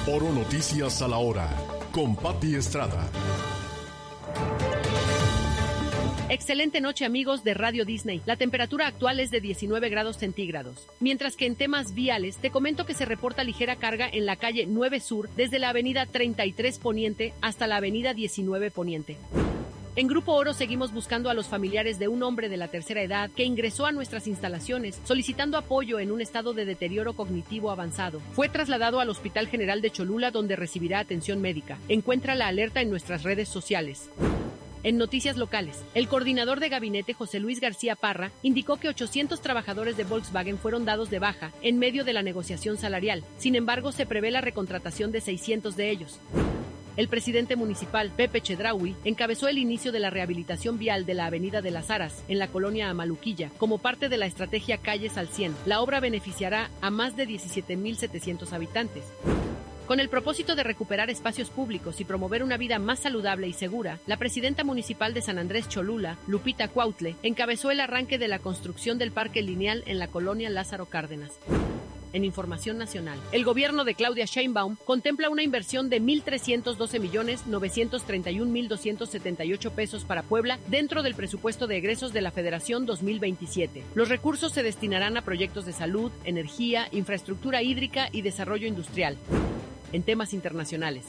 Oro Noticias a la hora, con Pati Estrada. Excelente noche, amigos de Radio Disney. La temperatura actual es de 19 grados centígrados. Mientras que en temas viales, te comento que se reporta ligera carga en la calle 9 Sur, desde la avenida 33 Poniente hasta la avenida 19 Poniente. En Grupo Oro seguimos buscando a los familiares de un hombre de la tercera edad que ingresó a nuestras instalaciones solicitando apoyo en un estado de deterioro cognitivo avanzado. Fue trasladado al Hospital General de Cholula, donde recibirá atención médica. Encuentra la alerta en nuestras redes sociales. En noticias locales, el coordinador de gabinete José Luis García Parra indicó que 800 trabajadores de Volkswagen fueron dados de baja en medio de la negociación salarial. Sin embargo, se prevé la recontratación de 600 de ellos. El presidente municipal, Pepe Chedraui, encabezó el inicio de la rehabilitación vial de la Avenida de las Aras, en la colonia Amaluquilla, como parte de la estrategia Calles al 100. La obra beneficiará a más de 17,700 habitantes. Con el propósito de recuperar espacios públicos y promover una vida más saludable y segura, la presidenta municipal de San Andrés Cholula, Lupita Cuautle, encabezó el arranque de la construcción del parque lineal en la colonia Lázaro Cárdenas. En información nacional, el gobierno de Claudia Sheinbaum contempla una inversión de 1,312,931,278 pesos para Puebla dentro del presupuesto de egresos de la Federación 2027. Los recursos se destinarán a proyectos de salud, energía, infraestructura hídrica y desarrollo industrial. En temas internacionales,